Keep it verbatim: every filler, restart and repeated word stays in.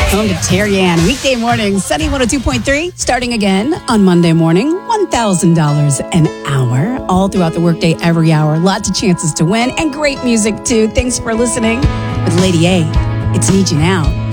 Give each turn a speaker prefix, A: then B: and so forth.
A: Home to Terry Ann. Weekday morning, Sunny one oh two point three. Starting again on Monday morning, one thousand dollars an hour. All throughout the workday, every hour. Lots of chances to win and great music, too. Thanks for listening. With Lady A, it's Need You Now.